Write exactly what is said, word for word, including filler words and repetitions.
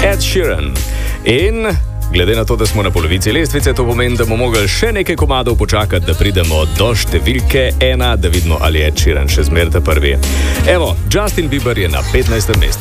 Ed Sheeran. In glede na to, da smo na polovici lestvice, to pomeni, da bomo mogli še nekaj komadov počakati, da pridemo do številke ena, da vidimo, ali je Ed Sheeran še zmeraj prvi. Evo, Justin Bieber je na petnajstem mestu.